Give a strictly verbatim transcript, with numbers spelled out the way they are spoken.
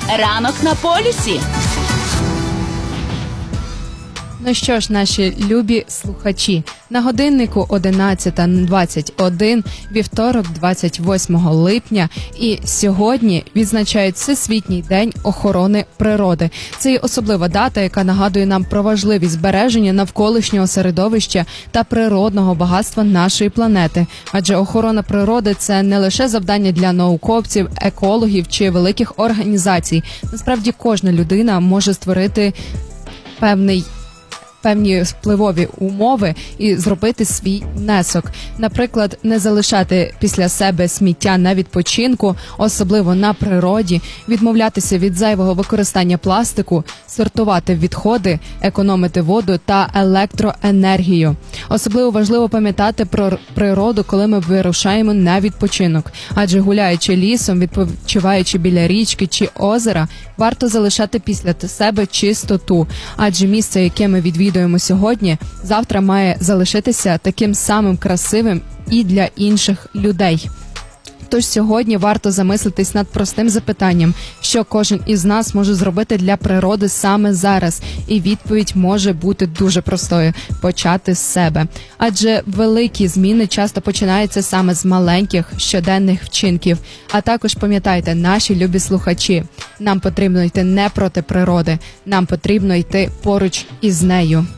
Ранок на полюсі. Ну що ж, наші любі слухачі, на годиннику одинадцята двадцять один, вівторок, двадцять восьмого липня, і сьогодні відзначають Всесвітній день охорони природи. Це є особлива дата, яка нагадує нам про важливість збереження навколишнього середовища та природного багатства нашої планети. Адже охорона природи – це не лише завдання для науковців, екологів чи великих організацій. Насправді кожна людина може створити певний певні впливові умови і зробити свій внесок. Наприклад, не залишати після себе сміття на відпочинку, особливо на природі, відмовлятися від зайвого використання пластику, сортувати відходи, економити воду та електроенергію. Особливо важливо пам'ятати про природу, коли ми вирушаємо на відпочинок. Адже гуляючи лісом, відпочиваючи біля річки чи озера, варто залишати після себе чистоту. Адже місце, яке ми відвідуємо сьогодні, завтра має залишитися таким самим красивим і для інших людей. Тож сьогодні варто замислитись над простим запитанням, що кожен із нас може зробити для природи саме зараз. І відповідь може бути дуже простою – почати з себе. Адже великі зміни часто починаються саме з маленьких щоденних вчинків. А також пам'ятайте, наші любі слухачі, нам потрібно йти не проти природи, нам потрібно йти поруч із нею.